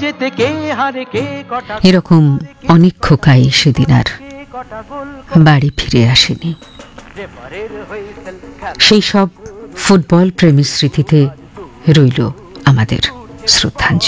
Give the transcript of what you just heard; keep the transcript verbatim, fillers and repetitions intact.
এরকম অনেক খোকাই সেদিন আর বাড়ি ফিরে আসেনি। সেই সব ফুটবল প্রেমী স্মৃতিতে রইল আমাদের শ্রদ্ধাঞ্জলি।